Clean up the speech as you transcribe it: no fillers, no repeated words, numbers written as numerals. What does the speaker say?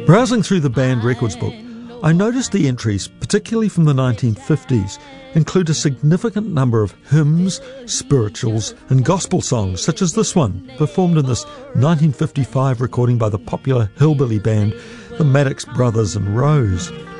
Browsing through the band records book, I noticed the entries, particularly from the 1950s, include a significant number of hymns, spirituals and gospel songs, such as this one, performed in this 1955 recording by the popular hillbilly band, the Maddox Brothers and Rose.